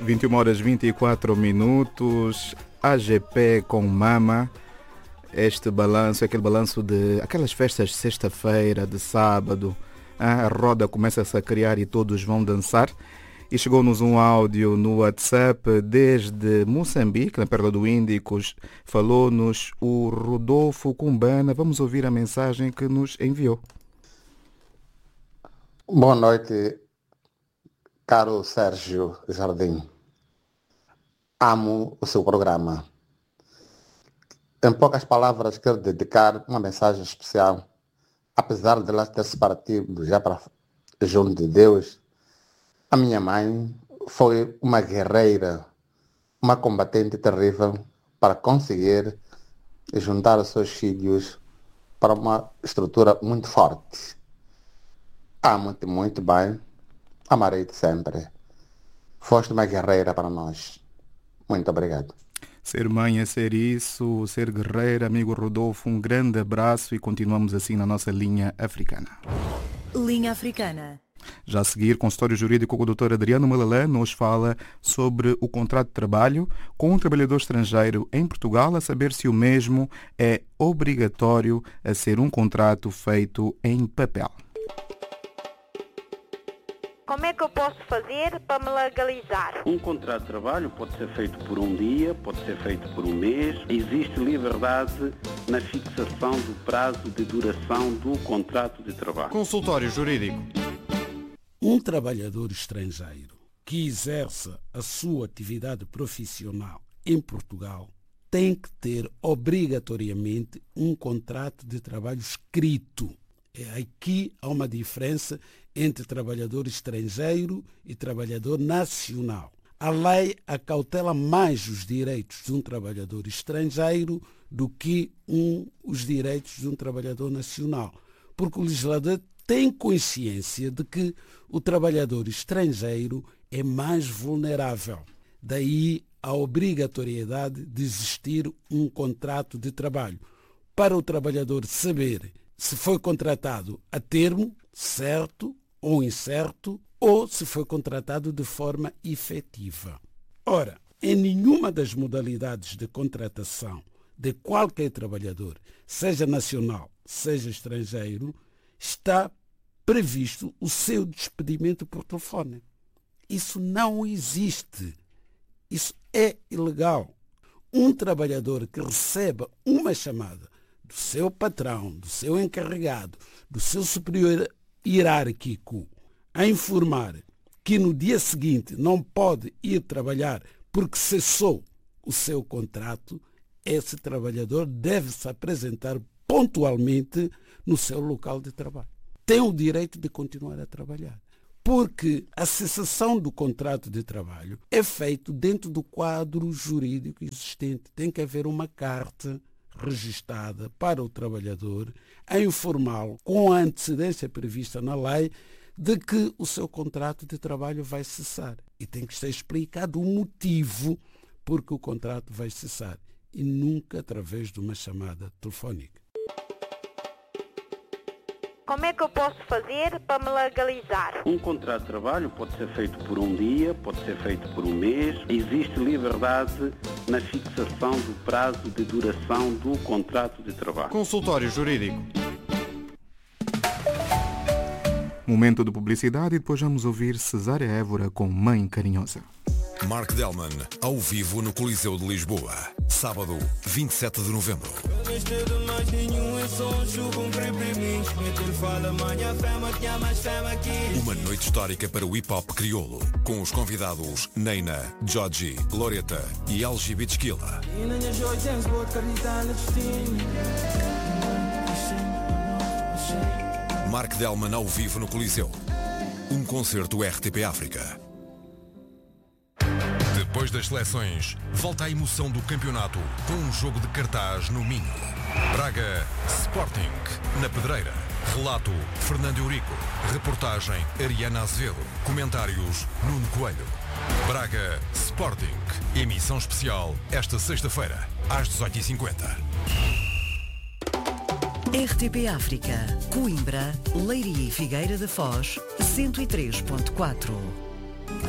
21 horas 24 minutos, AGP com Mama. Este balanço é aquele balanço de aquelas festas de sexta-feira, de sábado. A roda começa-se a criar e todos vão dançar. E chegou-nos um áudio no WhatsApp desde Moçambique, na Perla do Índico. Falou-nos o Rodolfo Cumbana. Vamos ouvir a mensagem que nos enviou. Boa noite, caro Sérgio Jardim. Amo o seu programa. Em poucas palavras, quero dedicar uma mensagem especial. Apesar de ela ter se partido já para junto de Deus, a minha mãe foi uma guerreira, uma combatente terrível para conseguir juntar os seus filhos para uma estrutura muito forte. Amo-te muito bem, amarei-te sempre. Foste uma guerreira para nós. Muito obrigado. Ser mãe é ser isso, ser guerreira. Amigo Rodolfo, um grande abraço e continuamos assim na nossa linha africana. Linha Africana. Já a seguir, consultório jurídico com o Dr. Adriano Malalã nos fala sobre o contrato de trabalho com um trabalhador estrangeiro em Portugal, a saber se o mesmo é obrigatório a ser um contrato feito em papel. Como é que eu posso fazer para me legalizar? Um contrato de trabalho pode ser feito por um dia, pode ser feito por um mês. Existe liberdade na fixação do prazo de duração do contrato de trabalho. Consultório jurídico. Um trabalhador estrangeiro que exerça a sua atividade profissional em Portugal tem que ter obrigatoriamente um contrato de trabalho escrito. Aqui há uma diferença entre trabalhador estrangeiro e trabalhador nacional. A lei acautela mais os direitos de um trabalhador estrangeiro do que os direitos de um trabalhador nacional, porque o legislador tem consciência de que o trabalhador estrangeiro é mais vulnerável. Daí a obrigatoriedade de existir um contrato de trabalho, para o trabalhador saber se foi contratado a termo, certo ou incerto, ou se foi contratado de forma efetiva. Ora, em nenhuma das modalidades de contratação de qualquer trabalhador, seja nacional, seja estrangeiro, está previsto o seu despedimento por telefone. Isso não existe. Isso é ilegal. Um trabalhador que receba uma chamada do seu patrão, do seu encarregado, do seu superior hierárquico, a informar que no dia seguinte não pode ir trabalhar porque cessou o seu contrato, esse trabalhador deve se apresentar pontualmente no seu local de trabalho. Tem o direito de continuar a trabalhar, porque a cessação do contrato de trabalho é feito dentro do quadro jurídico existente. Tem que haver uma carta registada para o trabalhador, a informá-lo com a antecedência prevista na lei de que o seu contrato de trabalho vai cessar. E tem que ser explicado o motivo por que o contrato vai cessar e nunca através de uma chamada telefónica. Como é que eu posso fazer para me legalizar? Um contrato de trabalho pode ser feito por um dia, pode ser feito por um mês. Existe liberdade na fixação do prazo de duração do contrato de trabalho. Consultório jurídico. Momento de publicidade e depois vamos ouvir Cesária Évora com Mãe Carinhosa. Mark Delman, ao vivo no Coliseu de Lisboa. Sábado, 27 de novembro. Uma noite histórica para o hip-hop crioulo, com os convidados Neina, Joji, Loreta e LG Bitchkilla. Mark Delman ao vivo no Coliseu. Um concerto RTP África. Depois das seleções, volta a emoção do campeonato com um jogo de cartaz no Minho. Braga Sporting, na Pedreira. Relato Fernando Eurico. Reportagem Ariana Azevedo. Comentários Nuno Coelho. Braga Sporting. Emissão especial esta sexta-feira, às 18h50. RTP África, Coimbra, Leiria e Figueira da Foz, 103.4.